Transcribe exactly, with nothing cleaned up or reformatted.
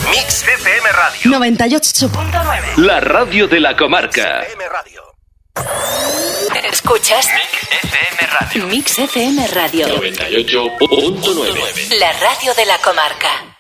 Mix F M Radio noventa y ocho punto nueve. La radio de la comarca. Mix F M Radio. ¿Escuchas? Mix F M Radio Mix F M Radio noventa y ocho punto nueve. La radio de la comarca.